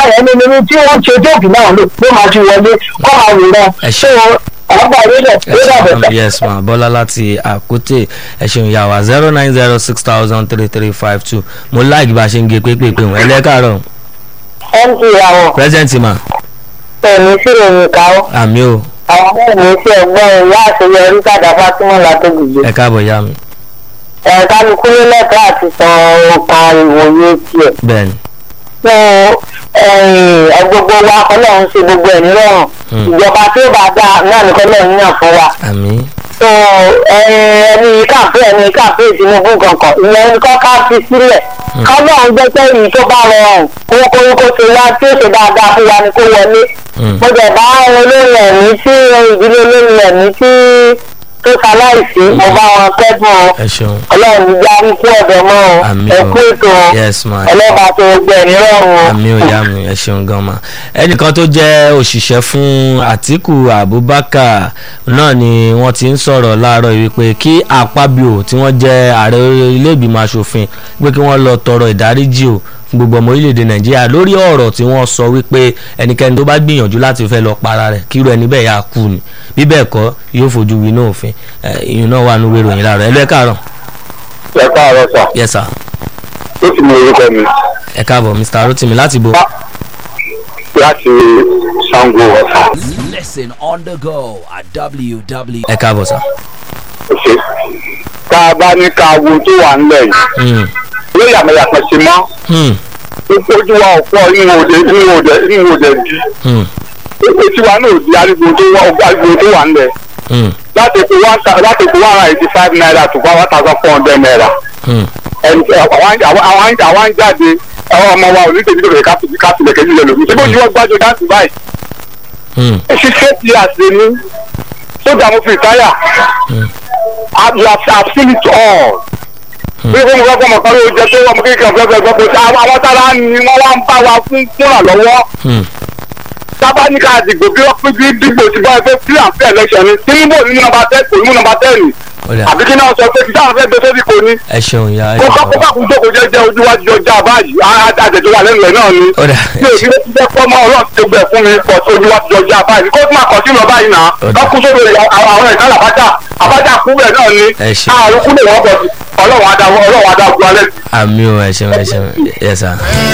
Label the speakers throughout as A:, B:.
A: ẹ̀ nínú tí wọ́n ṣe jókòó náà ló máa ti wọlé kọ́ máa wò náà. so ọgbà ìrẹsẹ̀
B: yes ma Bọ́lá láti Àkútè ẹ ṣeun ìyá wa 09060003352 mo like bá a ṣe ń gé pépèpé wọn ẹlẹ́kàárọ̀.
A: mp àwọn
B: present ma.
A: ẹ̀mí sí èmi káwọ́.
B: àmì o.
A: àwọn ẹ̀mí sí ẹ̀gbọ́n ìyá àṣeyọrí kàdà Fátímọ̀ látòkùgbé.
B: ẹ káàbọ̀ ìyá mi.
A: kálukú ló lẹ́tọ̀ọ́ àti san ọkàn ìwòye tiẹ̀.
B: bẹ́ẹ̀ni.
A: gbogbo wa Ọlọ́run ṣe gbogbo ẹ̀ nírọ̀rùn ìjọba tí ó bá dá náà ní Ọlọ́run yàn fún wa.
B: àmín.
A: ẹni káàpé Tinubu kankan ìyẹn kọ́ ká fi sílẹ̀ kọ́lọ́run jẹ́ pé èyí tó bá rọrùn kókó ṣe wá tí ó ṣe dáadáa fún wa ni kó wọlé. mo jẹ̀ bá olórin ẹ̀mí tí ìdílé olórin ẹ̀mí tí tó ṣaláìsí mo bá wọn kẹ́dùn Ọlọ́run ní járí kú ọ̀dọ̀ mọ́ ẹ̀kú ètò ọlọ́ba tó gbẹ̀ nírọ̀rùn.
B: àmì ò yá mi ẹ ṣeun gan ma. ẹnìkan tó jẹ́ òṣìṣẹ́ fún Àtíkù Abubakar náà ni wọ́n ti ń sọ̀rọ̀ láàárọ̀ yìí wípé kí Akpabio tí wọ́n jẹ́ ààrẹ ilé ìgbìmọ̀ asòfin pé kí wọ́n lọ tọrọ ìdáríjì o fún gbogbo ọmọ orílẹ̀-èdè Nàìjíríà lórí ọ̀rọ̀ tí wọ́n sọ wípé ẹnikẹ́ni tó bá gbìyànjú láti fẹ́ lọ para rẹ̀ kí irú ẹni bẹ́ẹ̀ yà kú ni bí bẹ́ẹ̀ kọ́ yóò fojú winá òfin ìyún náà wà ní ìwé ìròyìn láàárọ̀ ẹ káàárọ̀.
C: ẹ káàárọ̀ sà.
B: yes sir.
C: ó ti mọ orúkọ mi.
B: ẹ káàbọ̀ Mr. Rotimi láti bo.
C: láti Sango Ọ̀tà.
D: Listen on the go at www.
B: ẹ káàbọ̀ sà.
C: ṣe tá a bá ní ká wo tó wà ńlẹ̀ yìí lórí àmọ́yàpẹ̀ sí mọ́ ojú wa ò pọ̀ nínú òde di ètò tiwa náà di arígbó tó wà ńlẹ̀ láti pé 185 naira to 1,400 naira àwọn ń jáde ọmọ wa ò ní tèmi tó rẹ̀ káfílẹ̀ kẹ́jú lẹ̀ lómi síbò tí wọ́n gbájú dáńtì báyìí ṣiṣẹ́ ti àṣẹ ní sódà mo fi táyà I've seen it all. bí wọ́n gbọ́ ọmọ kan ló jẹ tó ọmọ kékeré ọ̀gbẹ́ gbọ́ pé àwọn tára ni wọ́n wá ń bá wa fúnra lọ́wọ́. sábà ní ká dìgbò bí wọ́n pín bí dìgbò ti bá ẹgbẹ́ free and fair election ni Tinubu ní nọ́mbà 10 kò ní mú nọ́mbà 10 àbí kí náà sọ pé kí táwọn fẹ́ gbé sórí kò ní.
B: ẹ ṣeun ya ẹ
C: ṣeun. kó kàkún jókòó jẹ́jẹ́ ojú wájú ọjà báyìí àjẹjọ wà lẹ́nu rẹ̀ náà ni. mi ò sí ló ti jẹ́ pọ́ mọ́ Ọlọ́run ti gbẹ̀ fún mi pọ̀ sí ojú wájú ọjà báyìí kó má kọ̀ sínú báyìí náà lọ́kùn sórí àwọn ìkàlà àbájá kú bẹ̀ náà ni àrùn kúlẹ̀ wọ́n bọ̀ sí Ọlọ́run adágún alẹ́.
B: àmì ò ẹ ṣeun yes sir.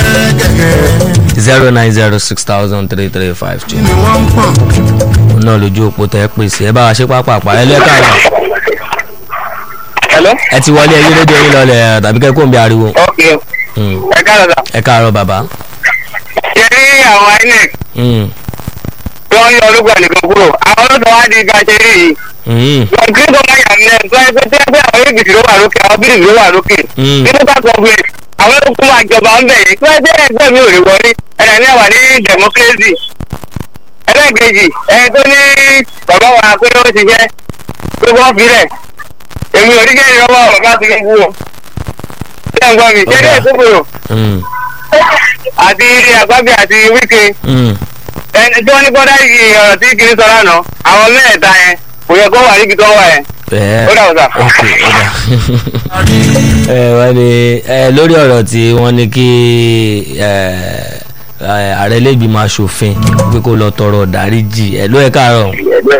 B: 09060003352 náà lójú òpó tẹ ẹ pèsè ẹ bá wa ṣe pápápá ẹ lẹ́kàárọ̀. ẹ ti wọlé ẹyí rédíò yín lọlẹ tàbí kẹ́kọ̀ọ́ ń bí ariwo.
C: ẹ káàárọ̀ sà.
B: ẹ káàárọ̀ bàbá.
C: ṣe rí àwọn INEC wọ́n yọ olúgbà nìkan kúrò àwọn ọlọ́dọ̀ wá di ga ṣe rí yìí. wọ́n kí ló máa yà ní ẹ̀gbọ́n ẹgbẹ́ tí ẹgbẹ́ àwọn APC ló wà lókè àwọn BDC ló wà lókè. nínú ká gọ́ọ̀mẹ̀ntì àwọn olókùn máa jọba ń bẹ̀ yìí tí wọ́n jẹ́ ẹgbẹ́ mi ò rí wọlé ẹ̀rọ ní àwà ní democracy. ẹlẹ́ẹ̀kejì ẹni tó ní bàbá wa pé ó ti jẹ́ tó wọ́n fi rẹ̀ èmi ò rí jẹ́ ìrọ́wọ́ bàbá ti ń wúwo. ṣé ń gbọ́ mi ṣé ní ètò ìgbòho àti Àgbàgbé àti Wike ẹni tí wọ́n ní kọ́dá yìí ọ̀rọ̀ tí kìíní sọ lánàá àwọn mẹ́ẹ̀ta yẹn kò yẹ kó wà níbi tó wà yẹn. ó dà wọ́n sà.
B: wọ́n ní lórí ọ̀rọ̀ tí wọ́n ní kí ààrẹ ilé ìgbìmọ̀ asòfin pé kó lọ tọrọ ìdáríjì ẹ ló ẹ káàárọ̀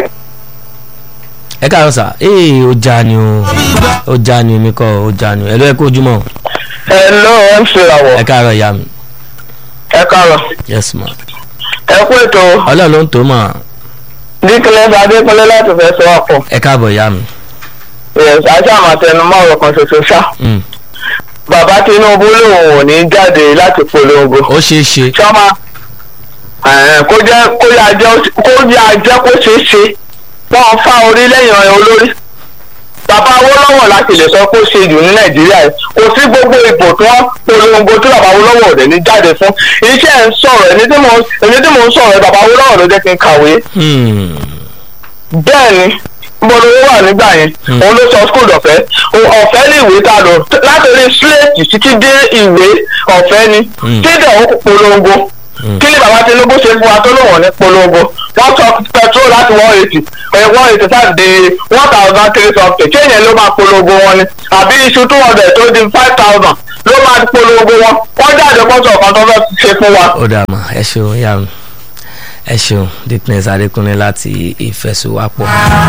B: ẹ káàárọ̀ sà ó já ni mi kọ́ ó já ni ẹ ló ẹ kó ojúmọ́.
A: ẹ ló ń ṣe àwọ̀.
B: ẹ káàárọ̀ ìyá mi.
A: ẹ káàárọ̀.
B: yes ma.
A: ẹ kú ètò.
B: Ọlọ́run ló ń tó mà.
A: díkìlẹ̀ Adékúnlé láti fẹ́ sọ àpò.
B: ẹ káàbọ̀ ìyá mi.
A: àṣà àmọ̀tẹnumọ́ ọ̀rọ̀ kan ṣoṣo ṣá. bàbá Tinubu lòun ò ní jáde láti polongo.
B: ó ṣeé ṣe.
A: sọ́mà kó yà jẹ́ kó ṣeé ṣe wọ́n fá orí lẹ́yìn olórí. bàbá Awólọ́wọ̀ láti lè sọ kó ṣe jù ní Nàìjíríà kò sí gbogbo ìbò tí wọ́n polongo tí bàbá Awólọ́wọ̀ rẹ̀ ní jáde fún iṣẹ́ ń sọ̀rọ̀ ẹni tí mò ń sọ̀rọ̀ bàbá Awólọ́wọ̀ ló jẹ́ kí n kàwé. bẹ́ẹ̀ ni gbọ́dọ̀ wà nígbà yẹn òun ló sọ skul ọ̀fẹ́ ní ìwé tá a lò látòrí síléètì títí dé ìwé ọ̀fẹ́ ni títẹ̀ ó polongo kí ni bàbá Tinubu ṣe fún wa tó lòun ní polongo wọ́n sọ petrol láti 180 sáà di 1,300 something ṣé ìyẹn ló máa polongo wọn ni àbí iṣu 200 tó di 5,000
C: ló máa polongo wọn wọ́n jáde mọ́tò kan tó fẹ́ ṣe fún wa.
B: ó dà mọ́ ẹ ṣeun yà mí ẹ ṣeun Dickness Adékúnlé láti Ìfẹ̀sùwápọ̀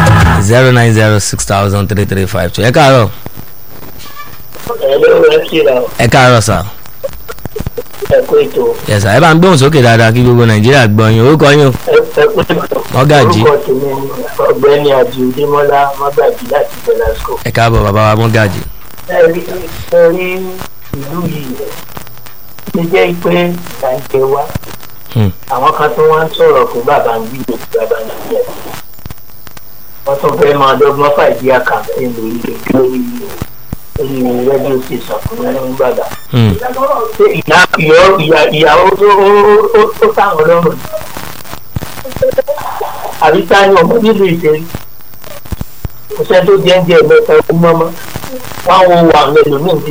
B: 0906335 ẹ káàárọ̀. ẹ káàárọ̀ sà.
E: ẹ kú ètò.
B: yes sà ẹ bá ń gbóhùn sókè dáadáa kí gbogbo Nàìjíríà gbọ́ yín orúkọ yín o. Mọ́gàjí.
E: orúkọ tèmi ọ̀gbẹ́ni Adémọ́lá Mọ́gàjí láti Velasco.
B: ẹ káàbọ̀ bàbá wa Mọ́gàjí.
E: ẹ rí ìlú yìí ṣe jẹ́ pé ìdáǹkẹ́ wá àwọn kan tó wá ń sọ̀rọ̀ fún bàbá ń bí bàbá ń bí ẹ̀ wọ́n tún fẹ́ máa dọ́gbọ́n fàìdí àkàǹtì lórí rédíò station fún ẹni bàbá. ṣé ìyàwó tó táwọn lọ́rùn àbí táyọ̀ ọmọ nílùú ìṣẹ́rí kò sẹ́ tó jẹ́ ń jẹ́ mẹ́ta ọdún mọ́mọ́ wọ́n wo wà mẹ́lòmíì dé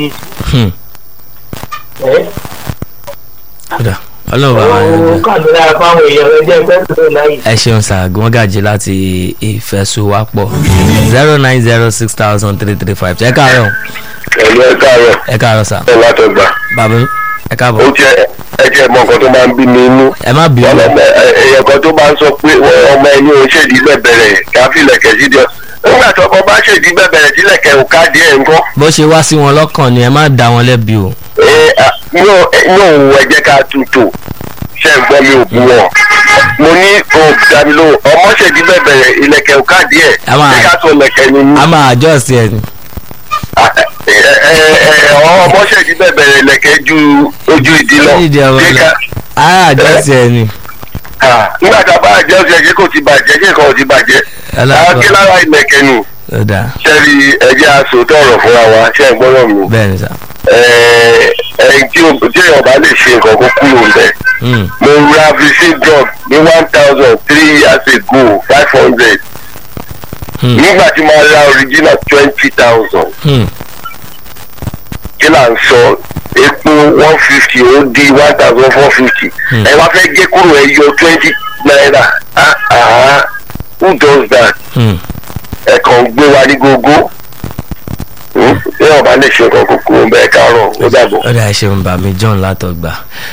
B: ẹ ṣeun sà Mọ́gàjí láti Ìfẹ̀sùwápọ̀ 0906335 ẹ káàárọ̀. ẹ káàárọ̀ sà. bàbá ẹ káàbọ̀.
C: ó jẹ́ ẹ jẹ́ mọ nǹkan tó máa ń bí mi inú.
B: ẹ má bí ọmọ.
C: èèyàn kan tó máa ń sọ pé ọmọ ẹni ò ṣèdí bẹ̀bẹ̀rẹ̀ káfílẹ̀kẹ̀ sí díẹ̀ nígbà tí ọkọ bá ṣèdí bẹ̀bẹ̀rẹ̀ sílẹ̀kẹ̀ ò ká díẹ̀ ńkọ́.
B: bó ṣe wá sí wọn lọ́kàn ni ẹ má dá wọn lẹ́bi o.
C: yóò ẹ jẹ́ ká tutù ṣe ń gbọ́ mi ò bú wọn. mo ní dàbílò ọmọ ṣèdí bẹ̀bẹ̀rẹ̀ ilẹ̀kẹ̀ ò ká díẹ̀ ṣé ká tó lẹ̀kẹ̀ ni.
B: a máa àjọ sí ẹ ni.
C: ọmọ ṣèdí bẹ̀bẹ̀rẹ̀ ilẹ̀kẹ̀ ju ojú ìdí lọ.
B: a àjọ sí ẹ ni.
C: nígbà tá a bá àjọ sí ẹ ṣé kò ti bàjẹ́ ṣé kò ti bàjẹ́. kí lára ilẹ̀kẹ̀ nù. ṣẹ́ẹ̀rì ẹ̀jẹ̀ àsòtọ̀ ọ̀rọ̀ fúnra wa ṣe ń gbọ́dọ̀ mi.
B: bẹ́ẹ̀ni sá.
C: ẹ̀yìn tí ọba lè ṣe nǹkan kó kúrò ń bẹ̀. mo ra vc drug ní 1,000 3 years ago 500. nígbà tí mo ra original 20,000. kí là ń sọ epo 150 ó di 1,450. ẹ wá fẹ́ gé kúrò ẹ yọ 20 naira. Who does that? ẹ kàn gbé wa ní gógó ní ọba lè ṣe nǹkan kúkúrú bẹ́ẹ̀ káàárọ̀ ó dàbọ̀.
B: ó dà ṣeun bàmí John látọgbà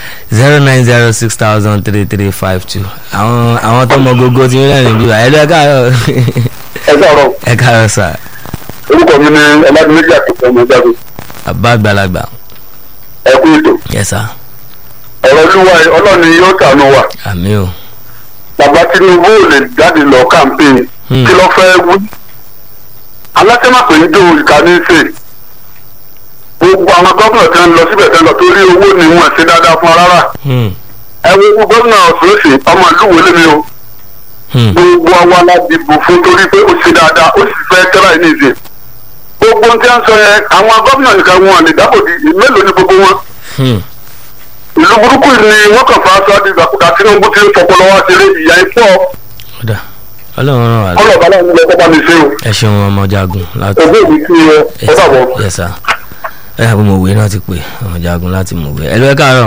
B: 0906335 àwọn tó mọ gógó tí ń rẹ́rìn bí wà ẹ lọ ẹ káàárọ̀.
C: ẹ káàárọ̀.
B: ẹ káàárọ̀ sà.
C: orúkọ mi ni ọládúnméjì àtúntò ọmọ ìjáde.
B: bàbá àgbàlagbà.
C: ẹ kú ètò.
B: yes sir.
C: ọ̀rọ̀ olúwa ọlọ́ni yóò tànú wa.
B: àmín o.
C: bàbá Tinubu ò lè jáde lọ campaign kí ló fẹ́ wí. alátẹ́màpé ń dó ìkànnì ṣe gbogbo àwọn gómìnà tí wọ́n lọ síbẹ̀ tẹ́ lọ torí owó ni wọ́n ṣe dáadáa fún rárá. ẹ wo gómìnà ọ̀sùnṣe ọmọ ìlú wo lémi o. gbogbo àwọn aládìbò fún torí pé ó ṣe dáadáa ó sì fẹ́ tẹ́lá ní ìṣe. gbogbo ohun tí wọ́n sọ yẹn àwọn gómìnà nìkan wọn lè dábòdì mélòó ni gbogbo wọn. ìlú burúkú ni wọ́n kàn fà á sọ àdìgbàkúta Tinubu tí ó fọpọlọ wá ṣeré ìyá ipò.
B: Ọlọ́run ràn wá lọ.
C: ọlọ́ọ̀bá náà ń lọ kọ́ bá mi ṣe o.
B: ẹ ṣeun ọmọ Jagun láti.
C: ògbó mi kí ẹ bàbọ̀.
B: yes sir. ẹ àbí mọ̀wé náà ti pè ọmọ Jagun láti mọ̀wé ẹ lọ ẹ káàárọ̀.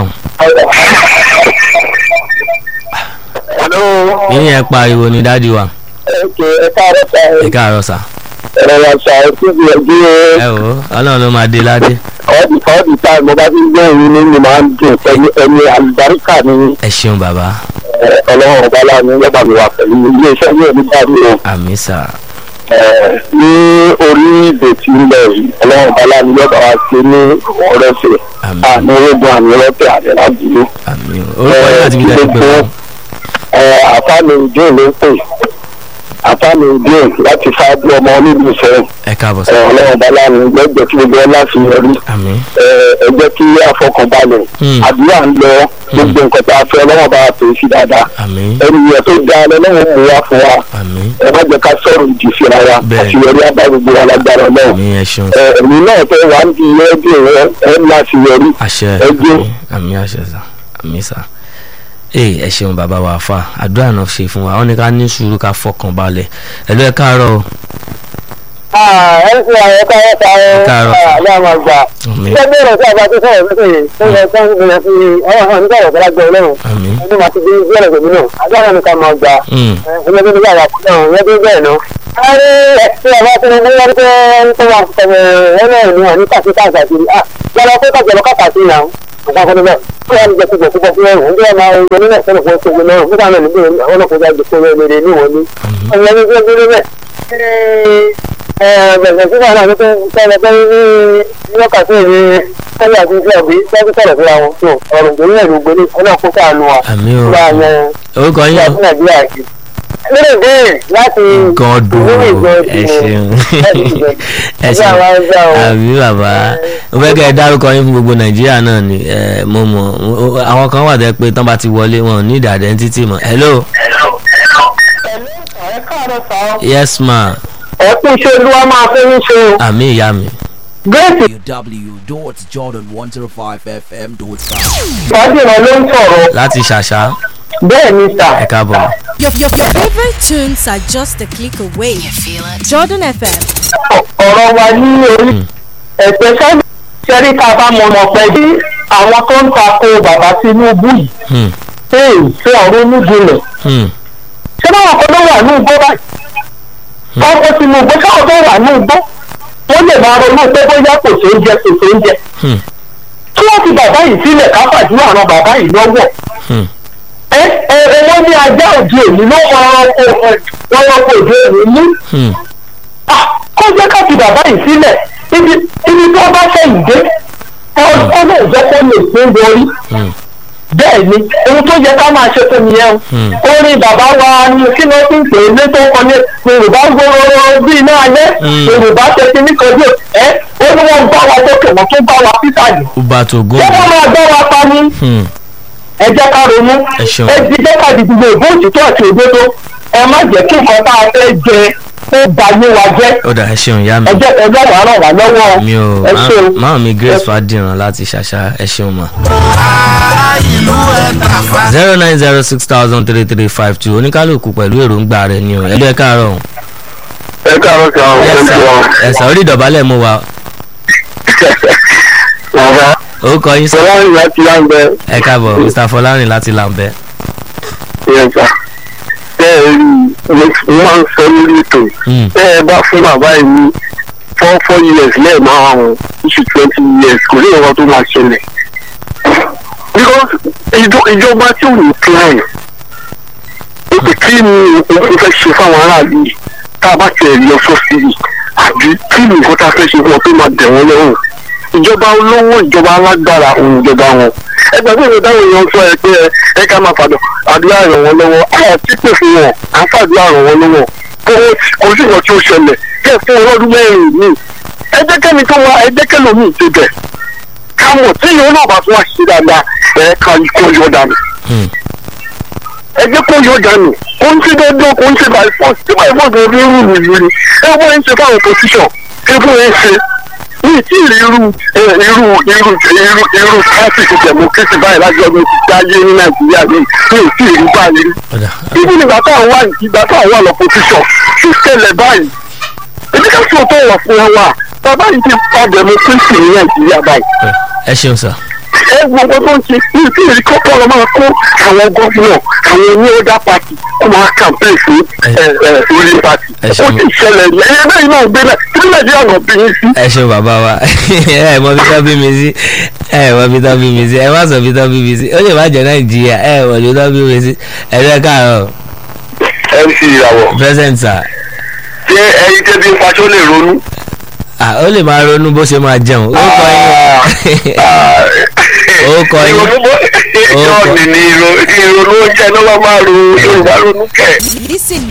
B: yín yẹn pariwo ni dádì wa.
C: ẹ káàárọ̀ sá.
B: ẹ káàárọ̀ sá.
C: ẹ̀rọ wa sá ẹ tún bí ẹgbẹ́ o.
B: ẹ wò Ọlọ́run ló máa dé ládé.
C: ọ̀dì táì mo bá ti gbé òun ní mi máa ń dùn ẹni àlùbáríkà ni.
B: ẹ ṣeun bàbá.
C: Ọlọ́run ọba láàánú yọba mi wà pẹ̀lú iléeṣẹ́ yóò ní dárí o.
B: àmín sà.
C: ní orílẹ̀-èdè tí ń lọ yìí Ọlọ́run ọba láàánú yọba wa ṣe ní ọ̀rẹ́sẹ̀ àmì orógun àmì ọlọ́tẹ̀ àdẹ́lábìlú.
B: àmín orúkọ yìí láti bí dájú pé wọn.
C: àfáàní ìdíò ló ń pè àfáàní ìdíò láti ṣáájú ọmọ onílù sẹ́yìn.
B: ẹ káàbọ̀ sà.
C: Ọlọ́run ọba láàánú gbẹ́gbẹ́ tí gbogbo ọlá fi yọrí.
B: àmín.
C: ẹ jẹ́ kí àfọkànbalẹ̀ àdúrà ń lọ gbogbo nǹkan tá a fẹ́ Ọlọ́run bá a pè é sí dáadáa.
B: àmín.
C: ènìyàn tó dáa lọ́wọ́ mú wa fún wa.
B: àmín.
C: ẹ má jẹ́ ká sọ̀rọ̀ ìdí síra wa àṣeyọrí abá gbogbo wa lágbára náà.
B: àmín ẹ ṣeun.
C: èmi náà fẹ́ wà ń di ẹgbẹ́ rẹ ẹ ń láṣeyọrí.
B: àṣẹ àmín àṣẹ sà àmín sà. ẹ ṣeun bàbá wa fa àdúrà náà ṣe fún wa wọn ní ká ní sùúrù ká fọkàn balẹ̀ ẹ lọ ẹ káàárọ̀ o.
A: ẹ ń fi àwọn káyọ̀tà aláàmà gbà. ṣé bẹ́ẹ̀rẹ̀ sí àgbà tó sọ̀rọ̀ lókè yìí tó lọ sọ ń gbìyànjú sí ọ̀rọ̀ hàn nígbà ọ̀rọ̀ lágbẹ́ ọlọ́run. ẹni máa ti di bẹ́ẹ̀rẹ̀ tèmi náà agbára nìkan máa gbà. ẹgbẹ́ tó ní bá wà fún náà ẹgbẹ́ bẹ́ẹ̀ náà ẹ̀sìn ọ̀rọ̀ tí mo ní wọ́n tó wà ẹ̀rọ ìlú wọn ní kàkíkà àgbàdì yàrá tó kàjọ lọ kàkàtì náà nǹkan kan níbẹ̀ kí wọ́n jẹ́ kúbọ̀ kúbọ̀ fún ẹ̀rù nígbà máa ń gbé nílẹ̀ sọ́nà fún ọ̀ṣọ́gbó náà nígbà náà nígbà àwọn ọlọ́kùnrin àgbẹ̀ fún ẹ̀rọ ní ìwọ̀n ní ọ̀yẹ́ ní gbé níbẹ̀ bẹ̀rẹ̀ sígbà náà nípa ìṣẹ̀lẹ̀ pé ní wákàtí ní sẹ́lẹ̀ àti ìṣẹ́ ọ̀gbìn sẹ́kù sọ̀rọ̀ síra wọn tó ọ̀rùn tó ní ẹ̀rù gbélé ọlọ́kùnrin sáà lù wá.
B: àmì o orúkọ yín o
A: lórí ìbéèrè láti
B: gọdùn ẹ ṣeun ẹ ṣeun àbí bàbá mo fẹ́ kẹ́ ẹ dárúkọ yín fún gbogbo nàìjíríà náà ni mo mọ̀ àwọn kan wà tẹ́ pé tán bá ti wọlé wọn ò ní ìdá identity mọ̀ hello. yes ma.
A: ẹ kú iṣẹ́ olúwa máa fẹ́ ní ṣe o.
B: àmì ìyá mi.
D: www.jordan105fm.com.
A: fàájìmọ̀ ló ń sọ̀rọ̀.
B: láti ṣàṣà.
A: bẹ́ẹ̀ ni sà.
B: ẹ káàbọ̀.
F: Your favorite tunes are just a click away. You feel it? Jordan FM.
A: ọ̀rọ̀ wa ní orí ẹ̀sẹ̀ sẹ́rí ká bá mọ ọmọ pẹ́ bí àwọn tó ń tako bàbá Tinubu yìí. ṣé ọ̀rọ̀ onígunlẹ̀. ṣé báwọn kan ló wà ní igbó báyìí. ọkọ̀ Tinubu káwọn tó wà ní igbó wọ́n lè máa ronú pé bóyá kò sóúnjẹ kò sóúnjẹ. kí wọ́n fi bàbá yìí sílẹ̀ ká fàdúrà ran bàbá yìí lọ́wọ́. wọ́n ní ajá òde òní ló ọ̀rọ̀ òde òní ní. kó jẹ́ ká fi bàbá yìí sílẹ̀ ibi tó bá fẹ̀yìn dé ó lè jẹ́ kó lè gbé wọrí. bẹ́ẹ̀ ni ohun tó yẹ ká máa ṣe fún mi yẹn o orin bàbá wa ní kí ló ti ń pè é ní tó kọ ní yorùbá gbòòrò bí iná alẹ́ yorùbá ṣe ti ní kojú ó ní wọ́n gbá wa sókè wọ́n tún gbá wa pítàlì. wọ́n máa gbá wa pa ní ẹ jẹ́ ká ronú ẹ ti jẹ́ ká di gbogbo ìbò òtítọ́ àti òdodo ẹ má jẹ́ kí nǹkan tá a fẹ́ jẹ ó bayé wa jẹ́.
B: ó dà ẹ ṣeun ìyá mi.
A: ẹ jẹ́ ẹgbẹ́ wàá ràn wá lọ́wọ́.
B: mi ò máa mi Grace Fadiran láti ṣàṣà ẹ ṣeun ma. 090633352 oníkálùkù pẹ̀lú èròǹgbà rẹ̀ ni o ẹ lọ ẹ káàárọ̀.
C: ẹ káàárọ̀ kí àwọn ọmọ ẹ
B: ẹ̀sà orí ìdọ̀bálẹ̀ mú wa. orúkọ yín sọ.
C: Fọlárin láti Lambẹ.
B: ẹ káàbọ̀ Mr. Fọlárin láti Lambẹ.
C: Yes sir. bẹ́ẹ̀ ni mo máa ń sọ lórí ètò bẹ́ẹ̀ bá fún bàbá yìí ní 4 years lẹ́ẹ̀márùn-ún iṣu 20 years kò ní ìwọ́n tó máa ṣẹlẹ̀. because ìjọba tí ò ní plan ó kí ni òun fẹ́ ṣe fáwọn aráàlú yìí tá a bá tẹ̀ lọ sọ́sìrì àbí kí ni nǹkan tá a fẹ́ ṣe fún wọn tó máa dẹ̀ wọ́n lọ́rùn. ìjọba olówó ìjọba alágbára òun ìjọba wọn ẹgbẹ́ pé ìjọba èèyàn sọ ẹ pé ẹ ká máa fàdọ̀ àdúrà ràn wọ́n lọ́wọ́ àyà tí pè fún wọn à ń fàdúrà ràn wọ́n lọ́wọ́ kò sí ìwọ̀n tí ó ṣẹlẹ̀ kẹ́ ẹ̀ fún ọlọ́dún mẹ́rin mi ẹ jẹ́ kẹ́mi tó wá ẹ jẹ́ kẹ́lòmíì ti bẹ̀ ká mọ̀ tí ìyẹn náà bá tún wá ṣe dáadáa ẹ ká kó yọ dànù ẹ jẹ́ kó yọ dànù kó ń ṣe dandan kó ń ṣe by force tí by force ló fi ń rú ìlú ni ẹ wọ́n ń ṣe fáwọn opposition ẹ fún ẹ ṣe ní tí irú traffic democracy báyìí lájọ ọdún ti dáyé ní nàìjíríà ní tí ìlú báyìí rí ibi nígbà táwọn wà lọ́pọ̀tíṣọ̀ tí ṣẹlẹ̀ báyìí ebi ká sọ tó wà fún ẹ wà bàbá yìí ti pa democracy ní nàìjíríà báyìí.
B: ẹ ṣeun sir.
C: ẹ gbogbo tó ń ṣe ní tí ìlú kọ́kọ́ lọ máa kó àwọn gómìnà àwọn ní ọ̀dà pàtì kó máa campaign fún orí pàtì ó ti ṣẹlẹ̀ ẹ̀yẹ bẹ́ẹ̀ náà gbé bẹ́ẹ̀ tí nàìjíríà náà bí yín sí.
B: ẹ ṣeun bàbá wa ẹ mọ bí tọ́ bí mi sí ẹ mọ bí tọ́ bí mi sí ẹ má sọ bí tọ́ bí mi sí ó lè má jẹ nàìjíríà ẹ mọ bí tọ́ bí mi sí ẹ lọ káàárọ̀.
C: MC ìràwọ̀.
B: present sir.
C: ṣé ẹyin tẹ́ bí faṣọ lè ronú.
B: ó lè máa ronú bó ṣe máa jẹun ó kọ yín ó kọ yín
C: ìrònú oúnjẹ ló máa ro yorùbá ronú kẹ.